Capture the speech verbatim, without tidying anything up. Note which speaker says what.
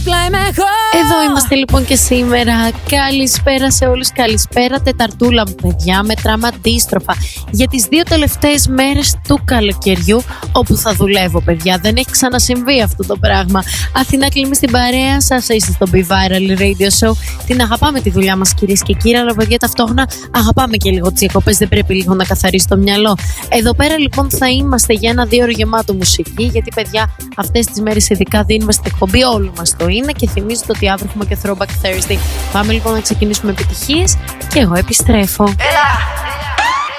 Speaker 1: Εδώ είμαστε λοιπόν και σήμερα. Καλησπέρα σε όλους, καλησπέρα Τεταρτούλα μου παιδιά. Μετράμε αντίστροφα για τις δύο τελευταίες μέρες του καλοκαιριού, όπου θα δουλεύω παιδιά. Δεν έχει ξανασυμβεί αυτό το πράγμα. Αθηνά Κλίμη στην παρέα σας, είστε στο Be Viral Radio Show. Την αγαπάμε τη δουλειά μας κυρίες και κύριοι, αλλά παιδιά ταυτόχρονα αγαπάμε και λίγο τις διακοπές. Δεν πρέπει λίγο να καθαρίσει το μυαλό? Εδώ πέρα λοιπόν θα είμαστε για ένα δύο ώρο γεμάτο μουσική, γιατί παιδιά αυτές τις μέρες ειδικά δίνουμε στην εκπομπή, όλου μας το είναι, και θυμίζετε ότι αύριο έχουμε και Throwback Thursday. Πάμε λοιπόν να ξεκινήσουμε επιτυχίες και εγώ επιστρέφω.
Speaker 2: Έλα.